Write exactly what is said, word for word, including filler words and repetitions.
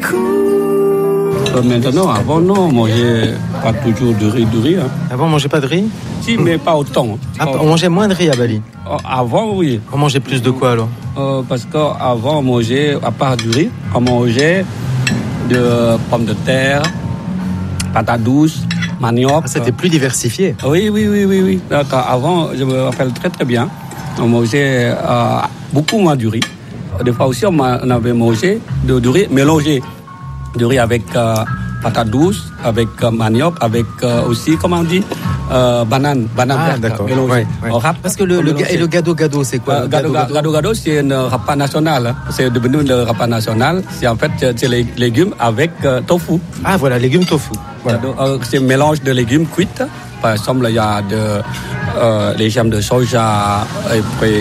Euh, maintenant, avant, non, on mangeait pas toujours du riz, du riz. Hein. Avant, on mangeait pas de riz? Si, mais pas autant. Ah, on mangeait moins de riz à Bali? Avant, oui. On mangeait plus de quoi alors? euh, Parce qu'avant, on mangeait, à part du riz, on mangeait de pommes de terre, patates douces, manioc. Ah, c'était plus diversifié. Oui, oui, oui, oui, oui. Donc, avant, je me rappelle très très bien, on mangeait euh, beaucoup moins du riz. Des fois aussi, on avait mangé de, du riz mélangé. Du riz avec euh, patates douces, avec euh, manioc, avec euh, aussi, comment on dit, euh, banane, banane ah, verte d'accord. mélangée. Ouais, ouais. Rap, parce que le, le, et le gado gado, c'est quoi? euh, Gado gado, gado, gado c'est un repas national. Hein. C'est devenu le repas national. C'est en fait c'est les légumes avec euh, tofu. Ah voilà, légumes tofu. Voilà. Euh, c'est un mélange de légumes cuits. Par exemple, il y a de, euh, les germes de soja, et puis